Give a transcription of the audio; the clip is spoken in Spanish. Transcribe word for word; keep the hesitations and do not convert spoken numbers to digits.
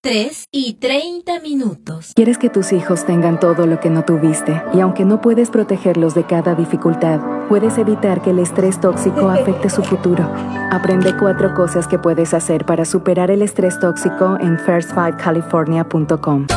tres y treinta minutos. Quieres que tus hijos tengan todo lo que no tuviste, y aunque no puedes protegerlos de cada dificultad, puedes evitar que el estrés tóxico afecte su futuro. Aprende cuatro cosas que puedes hacer para superar el estrés tóxico en first five california punto com.